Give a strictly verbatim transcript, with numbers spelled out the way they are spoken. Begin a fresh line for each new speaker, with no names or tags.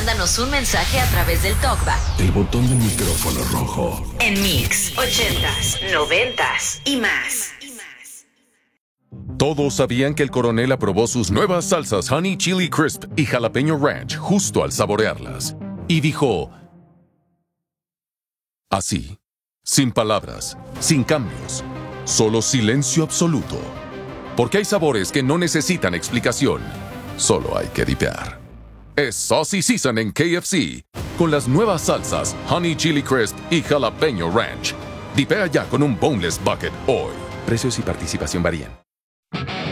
mándanos un mensaje a través del TalkBack.
El botón del micrófono rojo.
En Mix, ochentas, noventas y más.
Todos sabían que el coronel aprobó sus nuevas salsas Honey Chili Crisp y Jalapeño Ranch justo al saborearlas. Y dijo... así, sin palabras, sin cambios, solo silencio absoluto. Porque hay sabores que no necesitan explicación, solo hay que dipear. Es Saucy Season en K F C, con las nuevas salsas Honey Chili Crisp y Jalapeño Ranch. Dipea ya con un Boneless Bucket hoy.
Precios y participación varían.